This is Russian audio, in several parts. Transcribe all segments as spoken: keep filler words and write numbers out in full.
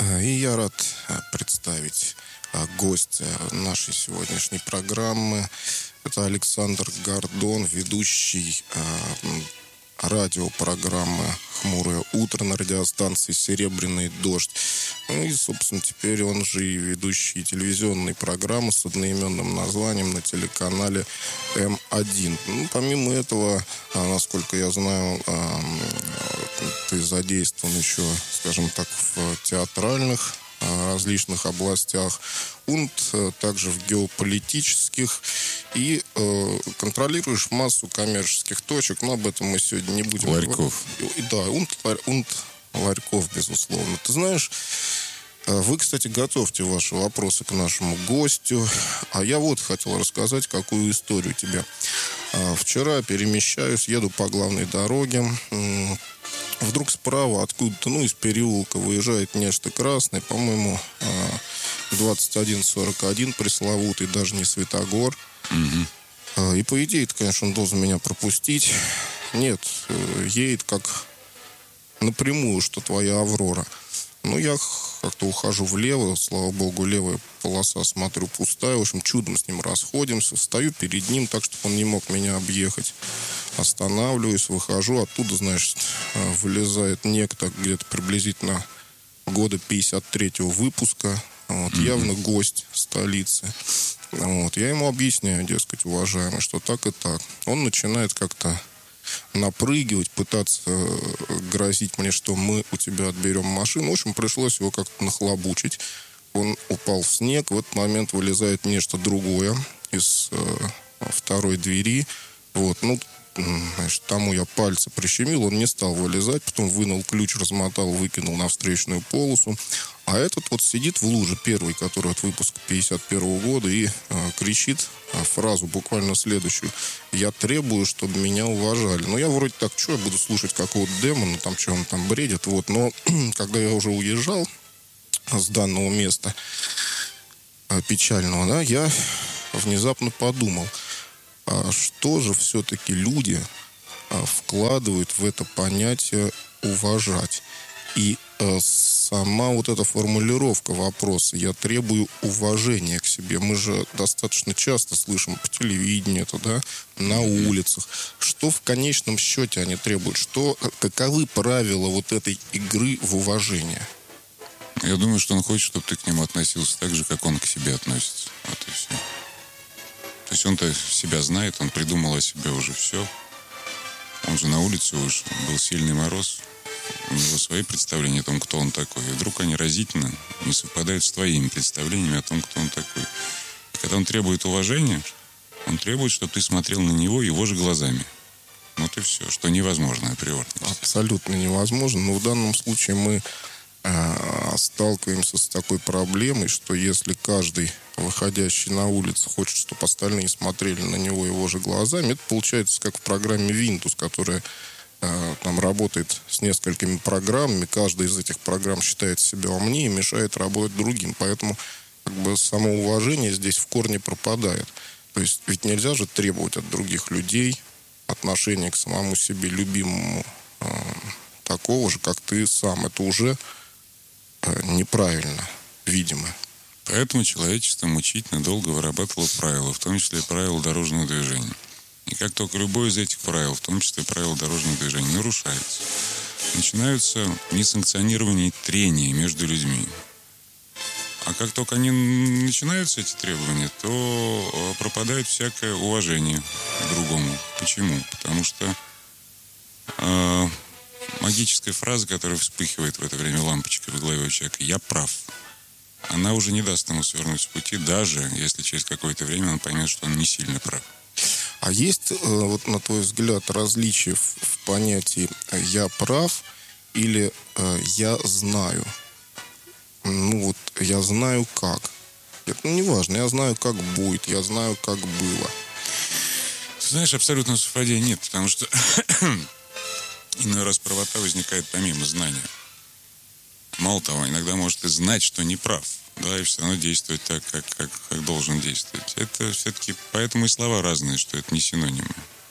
И я рад представить гостя нашей сегодняшней программы. Это Александр Гордон, ведущий радиопрограммы «Хмурое утро» на радиостанции «Серебряный дождь». Ну и, собственно, теперь он же и ведущий телевизионной программы с одноименным названием на телеканале эм один. Ну, помимо этого, насколько я знаю, ты задействован еще, скажем так, в театральных различных областях, und также в геополитических, и э, контролируешь массу коммерческих точек, но об этом мы сегодня не будем Ларьков. говорить. Да, und, und Ларьков, безусловно. Ты знаешь, вы, кстати, готовьте ваши вопросы к нашему гостю, а я вот хотел рассказать, какую историю тебе. Вчера перемещаюсь, еду по главной дороге. Вдруг справа откуда-то, ну, из переулка выезжает нечто красное, по-моему, двадцать один сорок один, пресловутый, даже не Светогор. Угу. И по идее, конечно, он должен меня пропустить. Нет, едет как напрямую, что твоя Аврора. Ну, я как-то ухожу влево, слава богу, левая полоса, смотрю, пустая. В общем, чудом с ним расходимся. Встаю перед ним так, чтобы он не мог меня объехать. Останавливаюсь, выхожу. Оттуда, значит, вылезает некто где-то приблизительно года пятьдесят третьего выпуска. Вот, mm-hmm. Явно гость столицы. Вот, я ему объясняю, дескать, уважаемый, что так и так. Он начинает как-то напрыгивать, пытаться грозить мне, что мы у тебя отберем машину. В общем, пришлось его как-то нахлобучить. Он упал в снег. В этот момент вылезает нечто другое из э, второй двери. Вот, ну, значит, тому я пальцы прищемил, он не стал вылезать, потом вынул ключ, размотал, выкинул на встречную полосу. А этот вот сидит в луже, первый, который от выпуска пятьдесят первого года, и э, кричит э, фразу буквально следующую: «Я требую, чтобы меня уважали». Ну, я вроде так, что я буду слушать какого-то демона, там, что он там бредит, вот. Но когда я уже уезжал с данного места э, печального, да, я внезапно подумал, а что же все-таки люди а, вкладывают в это понятие «уважать». И а, сама вот эта формулировка вопроса «я требую уважения к себе», мы же достаточно часто слышим по телевидению это, да, на улицах. Что в конечном счете они требуют? Что, каковы правила вот этой игры в уважение? Я думаю, что он хочет, чтобы ты к нему относился так же, как он к себе относится. Вот и все. То есть он-то себя знает, он придумал о себе уже все. Он же на улице уж был сильный мороз. У него свои представления о том, кто он такой. И вдруг они разительно не совпадают с твоими представлениями о том, кто он такой. И когда он требует уважения, он требует, чтобы ты смотрел на него его же глазами. Вот и все, что невозможно априорно. Абсолютно невозможно. Но в данном случае мы э, сталкиваемся с такой проблемой, что если каждый выходящий на улицу хочет, чтобы остальные смотрели на него его же глазами, это получается как в программе Windows, которая э, там работает с несколькими программами. Каждая из этих программ считает себя умнее и мешает работать другим. Поэтому как бы самоуважение здесь в корне пропадает. То есть ведь нельзя же требовать от других людей отношения к самому себе любимому э, такого же, как ты сам. Это уже э, неправильно, видимо. Поэтому человечество мучительно долго вырабатывало правила, в том числе правила дорожного движения. И как только любое из этих правил, в том числе правила дорожного движения, нарушается, начинаются несанкционированные трения между людьми. А как только они начинаются, эти требования, то пропадает всякое уважение к другому. Почему? Потому что э, магическая фраза, которая вспыхивает в это время лампочкой в голове у человека «я прав», она уже не даст ему свернуть с пути, даже если через какое-то время он поймет, что он не сильно прав. А есть, вот на твой взгляд, различия в, в понятии «я прав» или «я знаю»? Ну вот, я знаю как. Это ну, не важно, я знаю, как будет, я знаю, как было. Ты знаешь, абсолютного совпадения нет, потому что иной раз правота возникает помимо знания. Мало того, иногда может и знать, что не прав, да, и все равно действовать так, как, как, как должен действовать. Это все-таки, поэтому и слова разные, что это не синонимы.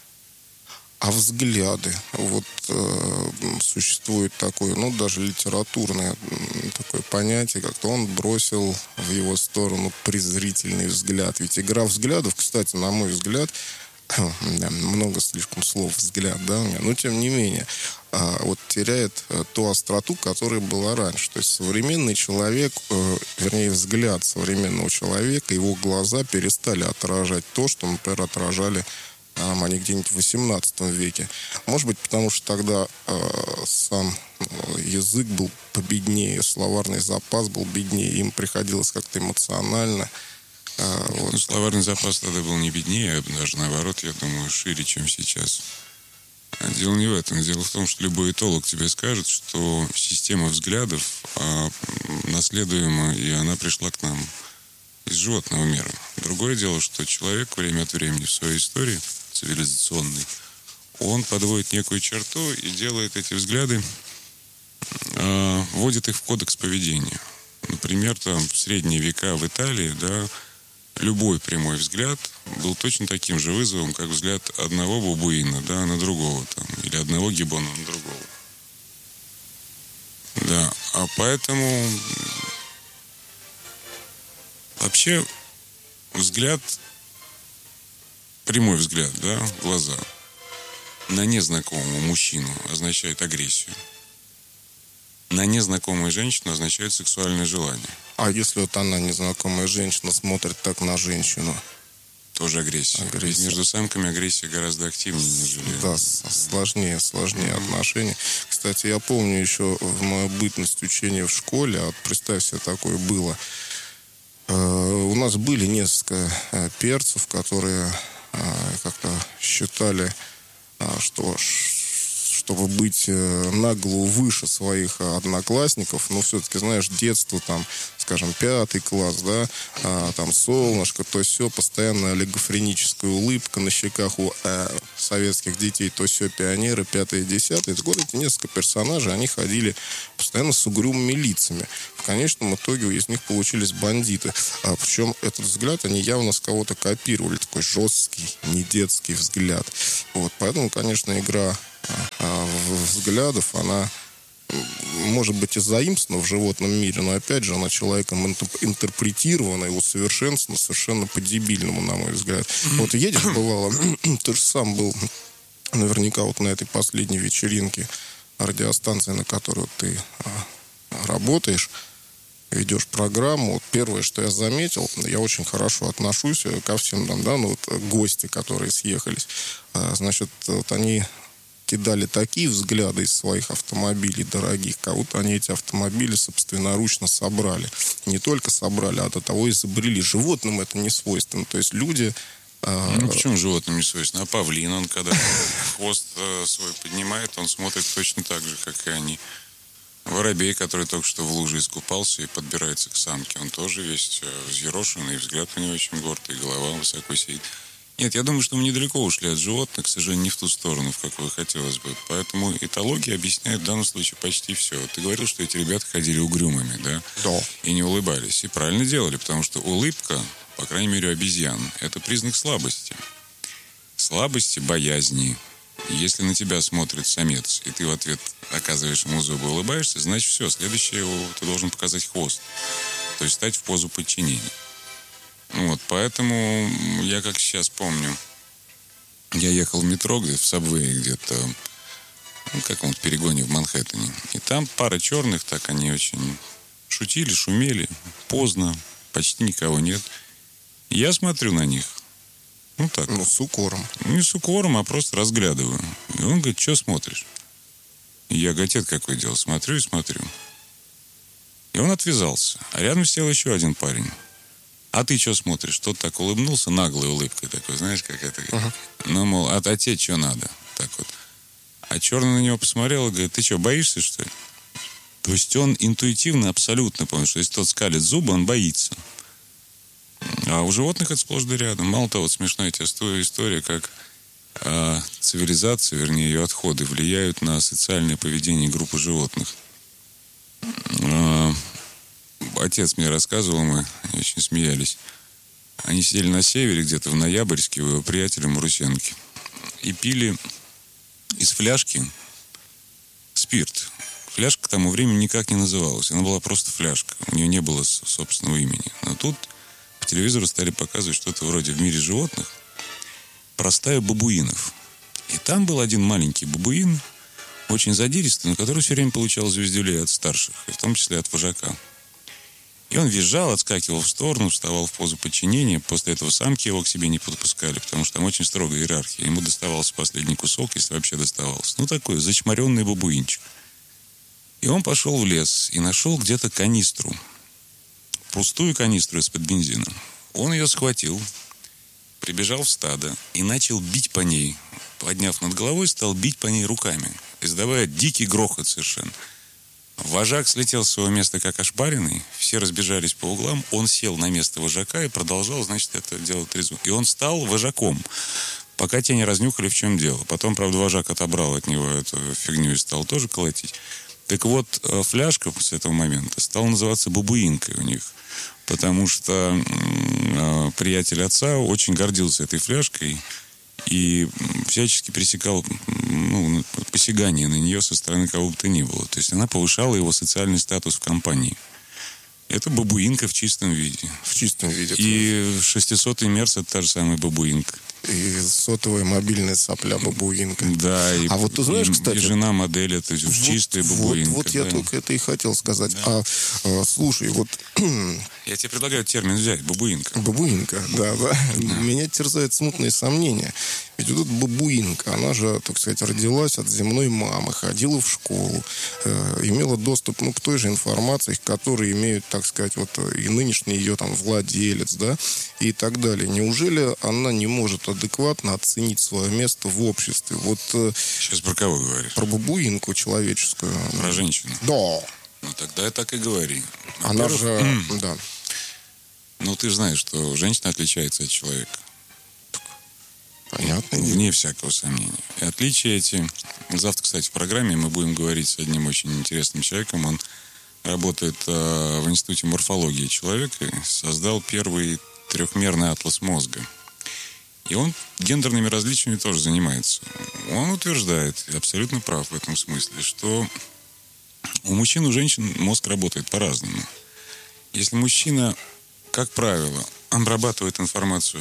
А взгляды? Вот э, существует такое, ну, даже литературное такое понятие, как-то он бросил в его сторону презрительный взгляд. Ведь игра взглядов, кстати, на мой взгляд, много слишком слов взгляд, да, у меня, но тем не менее, вот теряет ту остроту, которая была раньше. То есть современный человек, вернее, взгляд современного человека, его глаза перестали отражать то, что, например, отражали там, они где-нибудь в восемнадцатом веке. Может быть, потому что тогда э, сам язык был победнее, словарный запас был беднее, им приходилось как-то эмоционально. Э, вот. Ну, словарный запас тогда был не беднее, а даже наоборот, я думаю, шире, чем сейчас. А дело не в этом. Дело в том, что любой этолог тебе скажет, что система взглядов а, наследуема, и она пришла к нам из животного мира. Другое дело, что человек время от времени в своей истории цивилизационной, он подводит некую черту и делает эти взгляды, э, вводит их в кодекс поведения. Например, там в средние века в Италии, да, любой прямой взгляд был точно таким же вызовом, как взгляд одного бабуина, да, на другого, там, или одного гиббона на другого. Да, а поэтому вообще взгляд, прямой взгляд, да, в глаза на незнакомого мужчину означает агрессию. На незнакомую женщину означает сексуальное желание. А если вот она, незнакомая женщина, смотрит так на женщину? Тоже агрессия. агрессия. Ведь между самками агрессия гораздо активнее, нежели... Да, сложнее, сложнее mm-hmm. отношения. Кстати, я помню еще в мою бытность учения в школе, а представь себе, такое было. У нас были несколько перцев, которые как-то считали, что чтобы быть на голову выше своих одноклассников, но все-таки, знаешь, детство, там, скажем, пятый класс, да, а, там, солнышко, то все, постоянно олигофреническая улыбка на щеках у э, советских детей, то все, пионеры, пятые, десятые. Вот эти несколько персонажей, они ходили постоянно с угрюмыми лицами. В конечном итоге из них получились бандиты. А, причем этот взгляд они явно с кого-то копировали, такой жесткий, не детский взгляд. Вот, поэтому, конечно, игра взглядов, она может быть и заимствована в животном мире, но опять же она человеком интерпретирована и усовершенствована совершенно по-дебильному, на мой взгляд. Вот едешь, бывало, ты же сам был наверняка вот на этой последней вечеринке радиостанции, на которой ты работаешь, ведешь программу. Вот первое, что я заметил, я очень хорошо отношусь ко всем там, да, ну вот гости, которые съехались. Значит, вот они кидали такие взгляды из своих автомобилей дорогих, как будто они эти автомобили собственноручно собрали. Не только собрали, а до того изобрели. Животным это не свойственно. То есть люди... Ну, почему животным не свойственно? А павлин, он когда хвост свой поднимает, он смотрит точно так же, как и они. Воробей, который только что в луже искупался и подбирается к самке, он тоже весь взъерошенный, взгляд у него очень гордый, голова высоко сидит. Нет, я думаю, что мы недалеко ушли от животных, к сожалению, не в ту сторону, в какую хотелось бы. Поэтому этология объясняет в данном случае почти все. Ты говорил, что эти ребята ходили угрюмыми, да? Да. И не улыбались. И правильно делали, потому что улыбка, по крайней мере, у обезьян, это признак слабости. Слабости, боязни. И если на тебя смотрит самец, и ты в ответ оказываешь ему зубы, улыбаешься, значит, все, следующее ты должен показать хвост. То есть стать в позу подчинения. Вот, поэтому я как сейчас помню, я ехал в метро, где в Сабвее где-то, ну, в каком-то перегоне в Манхэттене. И там пара черных, так они очень шутили, шумели, поздно, почти никого нет. И я смотрю на них, ну так. Ну, с укором. Не с укором, а просто разглядываю. И он говорит, что смотришь? И я, говорит, это какое дело? Смотрю и смотрю. И он отвязался. А рядом сел еще один парень. А ты что смотришь? Тот так улыбнулся, наглой улыбкой такой, знаешь, как это? Uh-huh. Ну, мол, а, а тебе что надо? Так вот. А черный на него посмотрел и говорит, ты что, боишься, что ли? То есть он интуитивно абсолютно понял, что если тот скалит зубы, он боится. А у животных это сплошь да рядом. Мало того, вот смешная история, как а, цивилизация, вернее, ее отходы влияют на социальное поведение группы животных. А, Отец мне рассказывал, мы очень смеялись. Они сидели на севере, где-то в Ноябрьске, у его приятеля Марусенки. И пили из фляжки спирт. Фляжка к тому времени никак не называлась. Она была просто фляжка. У нее не было собственного имени. Но тут по телевизору стали показывать что-то вроде «В мире животных» про стаю бабуинов. И там был один маленький бабуин, очень задиристый, но который все время получал звездюлей от старших, и в том числе от вожака. И он визжал, отскакивал в сторону, вставал в позу подчинения. После этого самки его к себе не подпускали, потому что там очень строгая иерархия. Ему доставался последний кусок, если вообще доставался. Ну, такой зачморенный бабуинчик. И он пошел в лес и нашел где-то канистру. Пустую канистру из-под бензина. Он ее схватил, прибежал в стадо и начал бить по ней. Подняв над головой, стал бить по ней руками, издавая дикий грохот совершенно. Вожак слетел с своего места как ошпаренный, все разбежались по углам, он сел на место вожака и продолжал, значит, это делать трезвым. И он стал вожаком, пока те не разнюхали, в чем дело. Потом, правда, вожак отобрал от него эту фигню и стал тоже колотить. Так вот, фляжка с этого момента стала называться бабуинкой у них, потому что э, приятель отца очень гордился этой фляжкой и всячески пресекал ну, посягание на нее со стороны кого бы то ни было. То есть она повышала его социальный статус в компании. Это бабуинка в чистом виде. В чистом виде. И шестисотый Мерс — это та же самая бабуинка. И сотовая мобильная сопля бабуинка. Да, и, а вот ты знаешь, и, кстати, и жена модели, это вот, чистая бабуинка. Вот, вот да. я только это и хотел сказать. Да. А, а слушай, вот... Я тебе предлагаю термин взять, бабуинка. Бабуинка, да, да. да. Меня терзают смутные сомнения. Ведь вот эта бабуинка, она же, так сказать, родилась от земной мамы, ходила в школу, э, имела доступ ну, к той же информации, к которой имеют, так сказать, вот и нынешний ее там владелец, да, и так далее. Неужели она не может адекватно оценить свое место в обществе? Вот... Э, Сейчас про кого говоришь? Про бабуинку человеческую. Про женщину? Да. Ну, тогда так и говори. Она же... да. Ну, ты же знаешь, что женщина отличается от человека. Понятно. Вне всякого сомнения. И отличия эти... Завтра, кстати, в программе мы будем говорить с одним очень интересным человеком. Он работает э, в Институте морфологии человека. Создал первый трехмерный атлас мозга. И он гендерными различиями тоже занимается. Он утверждает, и абсолютно прав в этом смысле, что у мужчин и у женщин мозг работает по-разному. Если мужчина, как правило, обрабатывает информацию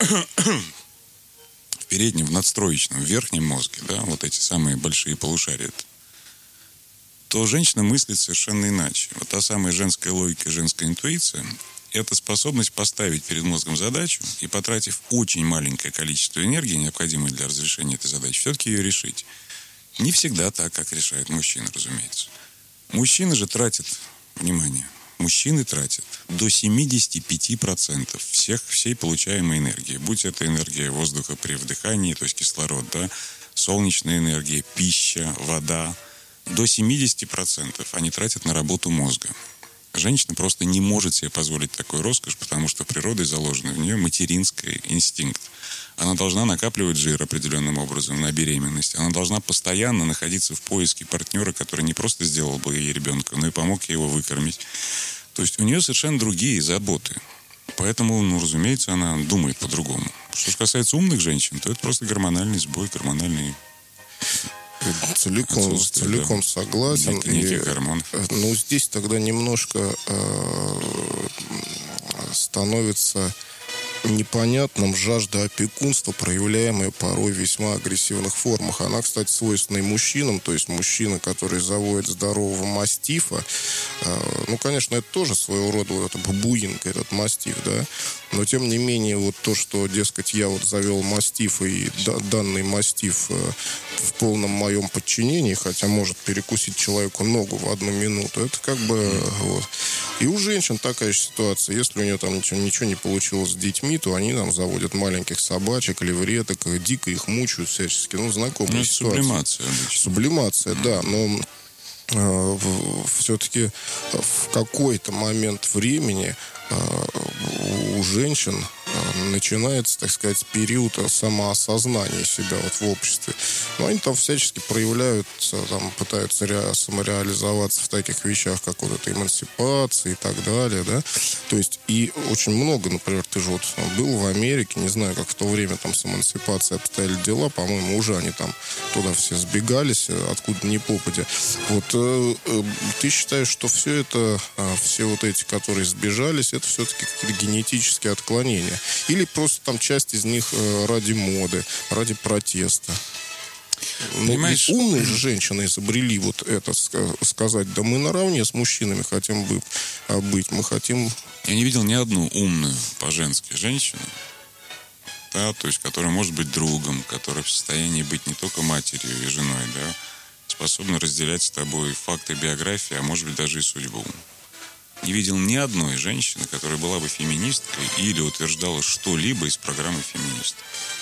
в переднем, в надстроечном, в верхнем мозге, да, вот эти самые большие полушария, то женщина мыслит совершенно иначе. Вот та самая женская логика, женская интуиция — это способность поставить перед мозгом задачу и, потратив очень маленькое количество энергии, необходимое для разрешения этой задачи, все-таки ее решить. Не всегда так, как решает мужчина, разумеется. Мужчина же тратит, внимание, мужчины тратят до семьдесят пять процентов всех, всей получаемой энергии. Будь это энергия воздуха при вдыхании, то есть кислород, да, солнечная энергия, пища, вода. До семьдесят процентов они тратят на работу мозга. Женщина просто не может себе позволить такой роскошь, потому что природой заложен в нее материнский инстинкт. Она должна накапливать жир определенным образом на беременность. Она должна постоянно находиться в поиске партнера, который не просто сделал бы ей ребенка, но и помог ей его выкормить. То есть у нее совершенно другие заботы. Поэтому, ну, разумеется, она думает по-другому. Что же касается умных женщин, то это просто гормональный сбой, гормональный... Целиком, целиком да, согласен. Неких, неких гормонов. Ну, здесь тогда немножко э, становится непонятным жажда опекунства, проявляемая порой в весьма агрессивных формах. Она, кстати, свойственна и мужчинам, то есть мужчина, который заводит здорового мастифа, э, ну, конечно, это тоже своего рода вот эта бабуинка, этот мастиф, да, но, тем не менее, вот то, что, дескать, я вот завел мастифа, и да, данный мастиф э, в полном моем подчинении, хотя может перекусить человеку ногу в одну минуту, это как бы э, вот. И у женщин такая же ситуация. Если у нее там ничего, ничего не получилось с детьми, то они там заводят маленьких собачек, левреток, дико их мучают всячески. Ну, знакомая ну, ситуация. Сублимация обычно. Сублимация, mm. да. Но э, все-таки в какой-то момент времени э, у женщин начинается, так сказать, период самоосознания себя вот в обществе. Но они там всячески проявляются, там пытаются ре- самореализоваться в таких вещах, как вот эта эмансипация и так далее, да. То есть и очень много, например, ты же вот был в Америке, не знаю, как в то время там с эмансипацией обстояли дела, по-моему, уже они там туда все сбегались, откуда ни попадя. Вот э, э, ты считаешь, что все это, э, все вот эти, которые сбежались, это все-таки какие-то генетические отклонения? Или просто там часть из них э, ради моды, ради протеста? Ну, ведь умные же женщины изобрели вот это, сказать, да мы наравне с мужчинами хотим быть, мы хотим... Я не видел ни одну умную по-женски женщину, да, то есть, которая может быть другом, которая в состоянии быть не только матерью и женой, да, способна разделять с тобой факты биографии, а может быть даже и судьбу. Не видел ни одной женщины, которая была бы феминисткой или утверждала что-либо из программы феминистов.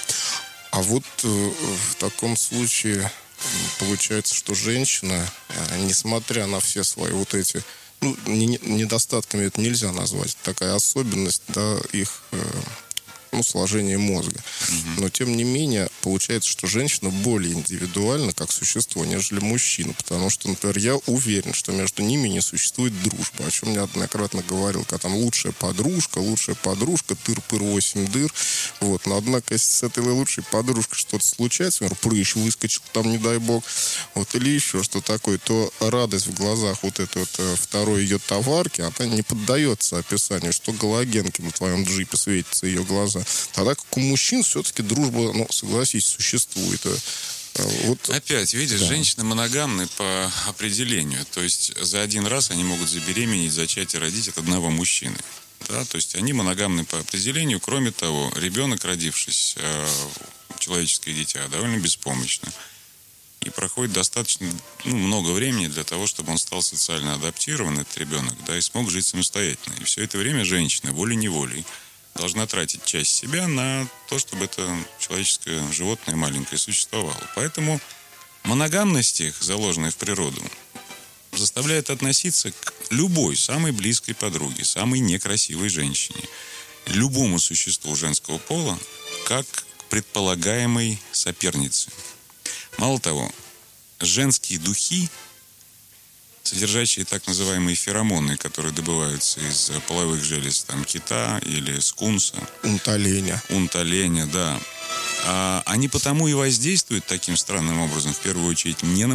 А вот э, в таком случае получается, что женщина, э, несмотря на все свои вот эти, ну, не, недостатками это нельзя назвать, такая особенность, да, их э, ну, сложения мозга. Mm-hmm. Но, тем не менее, получается, что женщина более индивидуальна как существо, нежели мужчина. Потому что, например, я уверен, что между ними не существует дружбы. О чем неоднократно говорил, когда там лучшая подружка, лучшая подружка, тыр-пыр, восемь дыр. Вот. Но, однако, если с этой лучшей подружкой что-то случается, например, прыщ выскочил, там, не дай бог, вот, или еще что такое, то радость в глазах вот этой вот второй ее товарки, она не поддается описанию, что галогенки на твоем джипе светятся ее глаза. Тогда как у мужчин все-таки дружба, ну, согласись, существует. Вот. Опять, видишь, да. Женщины моногамны по определению. То есть за один раз они могут забеременеть, зачать и родить от одного мужчины. Да? То есть они моногамны по определению. Кроме того, ребенок, родившись, человеческое дитя, довольно беспомощно. И проходит достаточно ну, много времени для того, чтобы он стал социально адаптирован, этот ребенок, да, и смог жить самостоятельно. И все это время женщина волей-неволей должна тратить часть себя на то, чтобы это человеческое животное маленькое существовало. Поэтому моногамность их, заложенная в природу, заставляет относиться к любой самой близкой подруге, самой некрасивой женщине, любому существу женского пола, как к предполагаемой сопернице. Мало того, женские духи, содержащие так называемые феромоны, которые добываются из половых желез там, кита или скунса. Унта-оленя. Унта-оленя, да. А, они потому и воздействуют таким странным образом, в первую очередь, не на